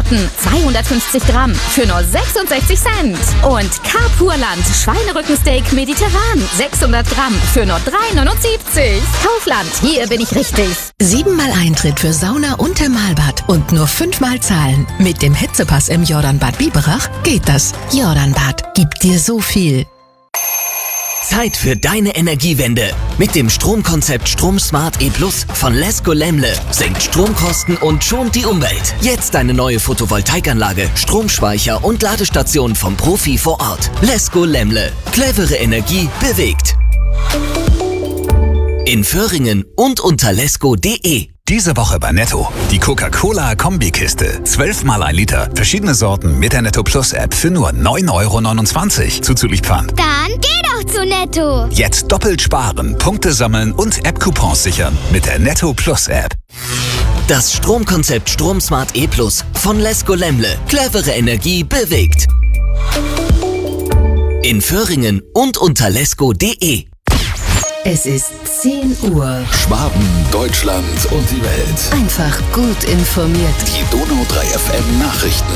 Braten 250 Gramm für nur 66 Cent. Und Carpurland Schweinerückensteak mediterran 600 Gramm für nur 3,79. Kaufland, hier bin ich richtig. 7-mal Eintritt für Sauna und Thermalbad und nur 5-mal zahlen. Mit dem Hitzepass im Jordanbad Biberach geht das. Jordanbad gibt dir so viel. Zeit für deine Energiewende. Mit dem Stromkonzept StromSmart E+ von Lesco Lemle senkt Stromkosten und schont die Umwelt. Jetzt eine neue Photovoltaikanlage, Stromspeicher und Ladestation vom Profi vor Ort. Lesco Lemle. Clevere Energie bewegt. In Föhringen und unter lesco.de. Diese Woche bei Netto. Die Coca-Cola-Kombikiste. 12-mal 1 Liter. Verschiedene Sorten mit der Netto Plus App für nur 9,29 € zuzüglich Pfand. Dann geh doch zu Netto. Jetzt doppelt sparen, Punkte sammeln und App-Coupons sichern mit der Netto Plus App. Das Stromkonzept StromSmart E+ von Lesco Lemle. Clevere Energie bewegt. In Föhringen und unter lesco.de. Es ist 10 Uhr. Schwaben, Deutschland und die Welt. Einfach gut informiert. Die Donau 3 FM Nachrichten.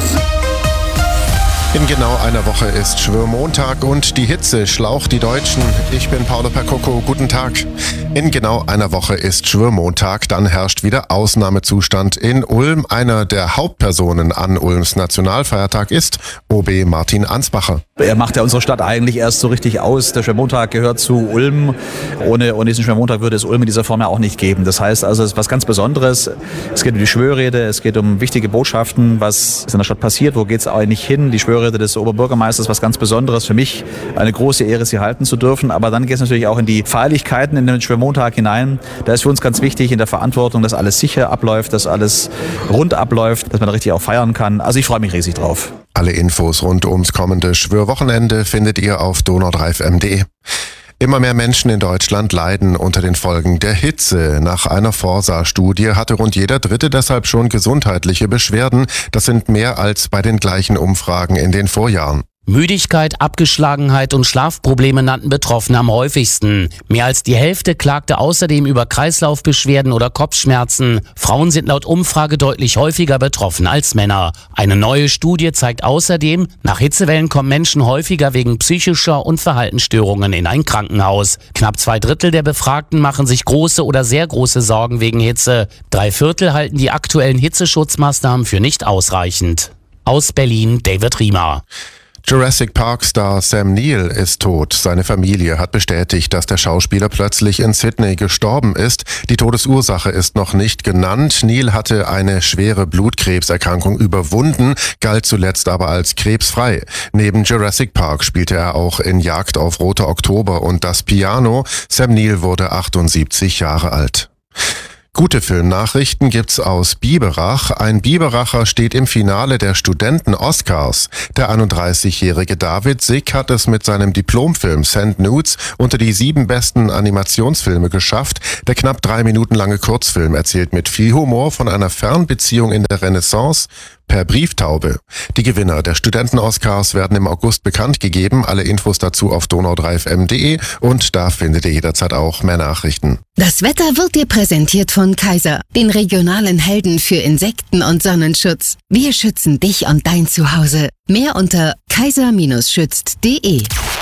In genau einer Woche ist Schwörmontag und die Hitze schlaucht die Deutschen. Ich bin Paolo Percocco, guten Tag. In genau einer Woche ist Schwörmontag, dann herrscht wieder Ausnahmezustand in Ulm. Einer der Hauptpersonen an Ulms Nationalfeiertag ist OB Martin Ansbacher. Er macht ja unsere Stadt eigentlich erst so richtig aus. Der Schwörmontag gehört zu Ulm. Ohne diesen Schwörmontag würde es Ulm in dieser Form ja auch nicht geben. Das heißt also, es ist was ganz Besonderes. Es geht um die Schwörrede, es geht um wichtige Botschaften, was in der Stadt passiert, wo geht es eigentlich hin. Die Schwörrede des Oberbürgermeisters, was ganz Besonderes für mich. Eine große Ehre, sie halten zu dürfen. Aber dann geht es natürlich auch in die Feierlichkeiten in den Schwörmontag hinein. Da ist für uns ganz wichtig in der Verantwortung, dass alles sicher abläuft, dass alles rund abläuft, dass man da richtig auch feiern kann. Also ich freue mich riesig drauf. Alle Infos rund ums kommende Schwörwochenende findet ihr auf donau3fm.de. Immer mehr Menschen in Deutschland leiden unter den Folgen der Hitze. Nach einer Forsa-Studie hatte rund jeder Dritte deshalb schon gesundheitliche Beschwerden. Das sind mehr als bei den gleichen Umfragen in den Vorjahren. Müdigkeit, Abgeschlagenheit und Schlafprobleme nannten Betroffene am häufigsten. Mehr als die Hälfte klagte außerdem über Kreislaufbeschwerden oder Kopfschmerzen. Frauen sind laut Umfrage deutlich häufiger betroffen als Männer. Eine neue Studie zeigt außerdem, nach Hitzewellen kommen Menschen häufiger wegen psychischer und Verhaltensstörungen in ein Krankenhaus. Knapp 2/3 der Befragten machen sich große oder sehr große Sorgen wegen Hitze. 3/4 halten die aktuellen Hitzeschutzmaßnahmen für nicht ausreichend. Aus Berlin, David Riemer. Jurassic Park-Star Sam Neill ist tot. Seine Familie hat bestätigt, dass der Schauspieler plötzlich in Sydney gestorben ist. Die Todesursache ist noch nicht genannt. Neill hatte eine schwere Blutkrebserkrankung überwunden, galt zuletzt aber als krebsfrei. Neben Jurassic Park spielte er auch in Jagd auf Roter Oktober und Das Piano. Sam Neill wurde 78 Jahre alt. Gute Filmnachrichten gibt's aus Biberach. Ein Biberacher steht im Finale der Studenten-Oscars. Der 31-jährige David Sick hat es mit seinem Diplomfilm Send Nudes unter die 7 besten Animationsfilme geschafft. Der knapp 3 Minuten lange Kurzfilm erzählt mit viel Humor von einer Fernbeziehung in der Renaissance per Brieftaube. Die Gewinner der Studenten-Oscars werden im August bekannt gegeben. Alle Infos dazu auf donau3fm.de und da findet ihr jederzeit auch mehr Nachrichten. Das Wetter wird dir präsentiert von Kaiser, den regionalen Helden für Insekten- und Sonnenschutz. Wir schützen dich und dein Zuhause. Mehr unter kaiser-schützt.de.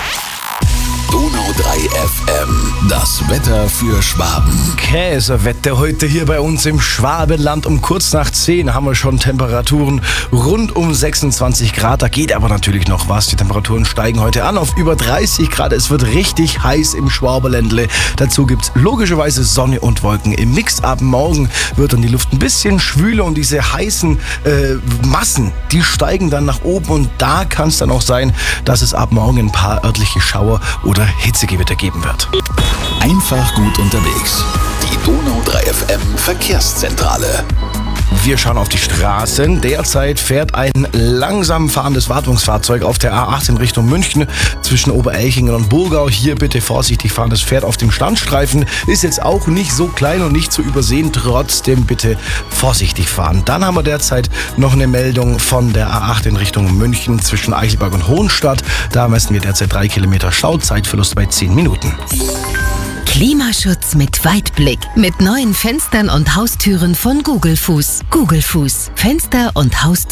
Donau 3 FM, das Wetter für Schwaben. Käsewetter heute hier bei uns im Schwabenland. Um kurz nach 10 haben wir schon Temperaturen rund um 26 Grad. Da geht aber natürlich noch was. Die Temperaturen steigen heute an auf über 30 Grad. Es wird richtig heiß im Schwabenländle. Dazu gibt es logischerweise Sonne und Wolken. Im Mix ab morgen wird dann die Luft ein bisschen schwüler und diese heißen Massen, die steigen dann nach oben. Und da kann es dann auch sein, dass es ab morgen ein paar örtliche Schauer oder Hitzegewitter geben wird. Einfach gut unterwegs. Die Donau 3 FM Verkehrszentrale. Wir schauen auf die Straßen. Derzeit fährt ein langsam fahrendes Wartungsfahrzeug auf der A8 in Richtung München zwischen Oberelchingen und Burgau. Hier bitte vorsichtig fahren. Das fährt auf dem Standstreifen. Ist jetzt auch nicht so klein und nicht zu übersehen. Trotzdem bitte vorsichtig fahren. Dann haben wir derzeit noch eine Meldung von der A8 in Richtung München zwischen Eichelberg und Hohenstadt. Da messen wir derzeit 3 Kilometer Stau. Zeitverlust bei 10 Minuten. Klimaschutz mit Weitblick. Mit neuen Fenstern und Haustüren von Gugelfuß. Gugelfuß. Fenster und Haustüren.